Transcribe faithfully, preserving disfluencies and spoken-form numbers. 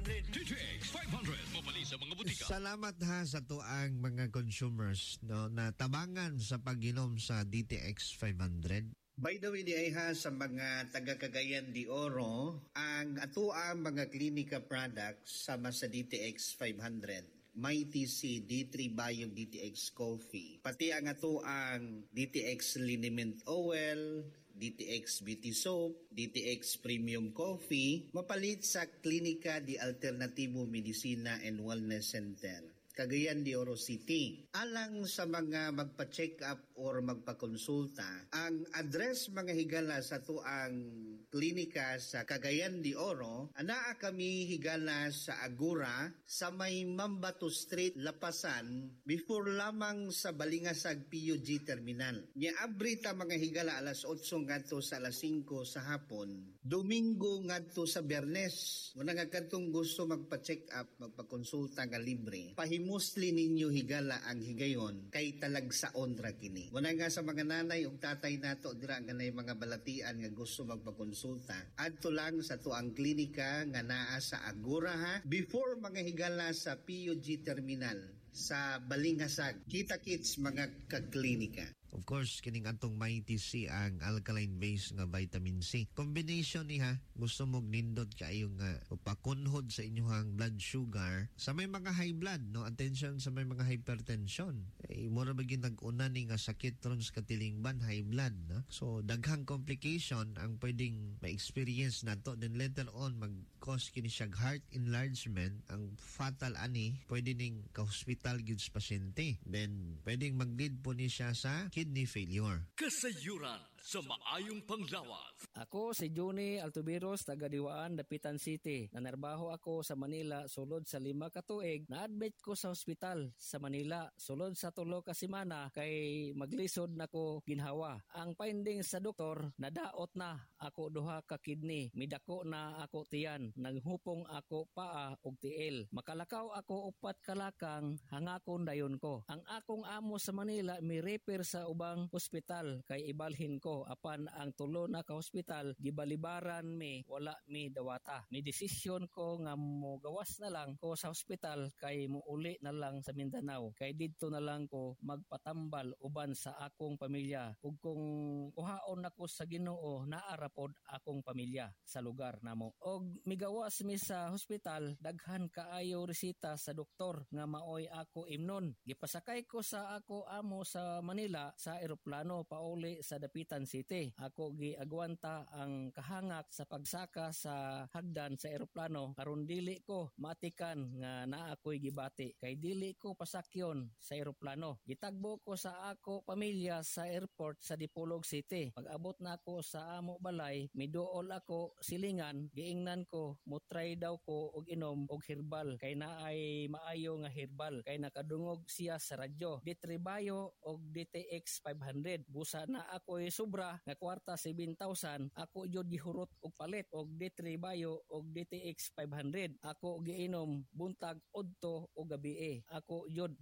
hundred. D T X five hundred. Mabali sa mga butika. Salamat ha sa tuang mga consumers no, na tabangan sa pag-inom sa D T X five hundred. By the way, di ay ha sa mga taga-Cagayan de Oro, ang atuang mga klinika products sama sa D T X five hundred. Mighty C, D three Biog D T X Coffee. Pati ang atuang D T X Liniment Oil, D T X Beauty Soap, D T X Premium Coffee, mapalit sa Klinika di Alternativo Medicina and Wellness Center, Cagayan de Oro City. Alang sa mga magpa-check up or magpa-konsulta, ang address mga higala sa tuang klinika sa Cagayan de Oro, anaa kami higala sa Agura sa may Mambato Street, Lapasan, before lamang sa Balingasag P U G Terminal. Niabri ta mga higala alas otso ngadto sa alas singko sa hapon, Domingo ngadto sa Biyernes. Muna nga kadtong gusto magpa-check up, magpa-konsulta nga libre, pahimusli ninyo higala ang higayon kay talagsaon ra kini. Muna nga sa mga nanay ug tatay nato dira nga nay mga balatian nga gusto magpa-konsulta, adto lang sa tuang klinika nga naa sa Agura ha, before mga higala sa P U G Terminal sa Balingasag. Kita-kits mga kaklinika. Of course, kining atong Mighty C ang alkaline base nga vitamin C. Combination ni ha, gusto mong nindot kayo nga upakunhod sa inyong blood sugar sa may mga high blood, no? Attention sa may mga hypertension. Eh, mura baging nag-una ni nga sakit ron sa katilingban, high blood, no? So, daghang complication ang pwedeng ma-experience nato. Then later on, mag-cause kini siya heart enlargement. Ang fatal ani, pwede ning ka-hospital gyud sa pasyente. Then, pwedeng mag-lead po ni siya sa kidney failure. Kasayuran sa maayong panglawas. Ako si Johnny Altubiros, taga Diwaan, Dapitan City. Nanarbaho ako sa Manila sulod sa lima ka tuig. Na-admit ko sa ospital sa Manila sulod sa tulo ka semana kay maglisod nako ginhawa. Ang findings sa doktor, nadaot na ako duha ka kidney, midako na ako tiyan, naghupong ako paa og tiil. Makalakaw ako upat kalakang, hangakon dayon ko. Ang akong amo sa Manila mi-refer sa ubang ospital kay ibalhin ko, apan ang tulo na ka hospital gibalibaran mi, wala mi dawata. Mi desisyon ko nga mo gawas na lang ko sa hospital kay muuli na lang sa Mindanao, kay didto na lang ko magpatambal uban sa akong pamilya. Ug kung uhaon ako sa Ginoo, naarapod akong pamilya sa lugar namo. Og migawas mi sa hospital, daghan kaayo resita sa doktor nga maoy ako imnon. Gipasakay ko sa ako amo sa Manila sa eroplano pauli sa Dapitan City. Ako giagwanta ang kahangak sa pagsaka sa hagdan sa eroplano aron dili ko matikan nga naa ako'y gibati, kay dili ko pasakyon sa eroplano. Gitagbo ko sa ako pamilya sa airport sa Dipolog City. Pag-abot na ako sa amo balay, miduol ako silingan, giingnan ko mutry daw ko og inom og herbal kay naay maayo nga herbal, kay nakadungog siya sa radyo. D three Bio og D T X five hundred. Busa na ako'y sobra nga kwarta seven thousand, ako jud gihurot og palit og D three Bio og D T X five hundred. Ako giinom buntag udto o gabi. Ako jud